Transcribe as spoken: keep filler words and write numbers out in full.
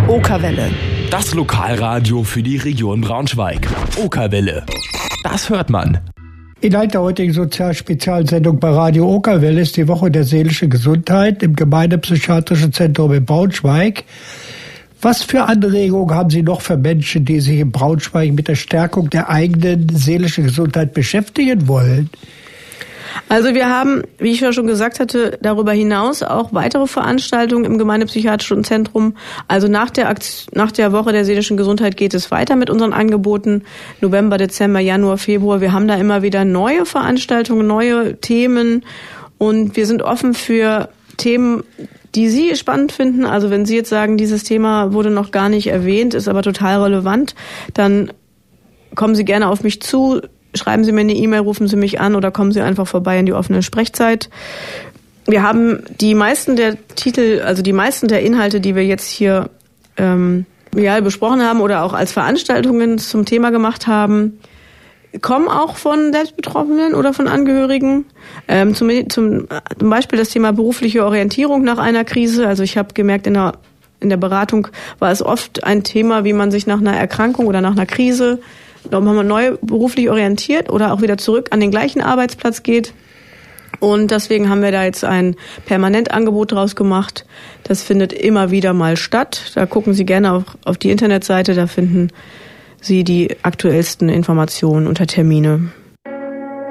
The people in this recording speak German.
Okerwelle. Das Lokalradio für die Region Braunschweig. Okerwelle. Das hört man. Inhalt der heutigen Sozialspezialsendung bei Radio Okerwelle ist die Woche der seelischen Gesundheit im Gemeindepsychiatrischen Zentrum in Braunschweig. Was für Anregungen haben Sie noch für Menschen, die sich in Braunschweig mit der Stärkung der eigenen seelischen Gesundheit beschäftigen wollen? Also wir haben, wie ich ja schon gesagt hatte, darüber hinaus auch weitere Veranstaltungen im Gemeindepsychiatrischen Zentrum. Also nach der Aktion, nach der Woche der seelischen Gesundheit geht es weiter mit unseren Angeboten. November, Dezember, Januar, Februar. Wir haben da immer wieder neue Veranstaltungen, neue Themen. Und wir sind offen für Themen, die Sie spannend finden. Also wenn Sie jetzt sagen, dieses Thema wurde noch gar nicht erwähnt, ist aber total relevant, dann kommen Sie gerne auf mich zu. Schreiben Sie mir eine E-Mail, rufen Sie mich an oder kommen Sie einfach vorbei in die offene Sprechzeit. Wir haben die meisten der Titel, also die meisten der Inhalte, die wir jetzt hier ähm, ja, besprochen haben oder auch als Veranstaltungen zum Thema gemacht haben, kommen auch von Selbstbetroffenen oder von Angehörigen. Ähm, zum, zum, zum Beispiel das Thema berufliche Orientierung nach einer Krise. Also ich habe gemerkt, in der, in der Beratung war es oft ein Thema, wie man sich nach einer Erkrankung oder nach einer Krise nochmal neu beruflich orientiert oder auch wieder zurück an den gleichen Arbeitsplatz geht. Und deswegen haben wir da jetzt ein Permanentangebot draus gemacht. Das findet immer wieder mal statt. Da gucken Sie gerne auf, auf die Internetseite, da finden Sie die aktuellsten Informationen unter Termine.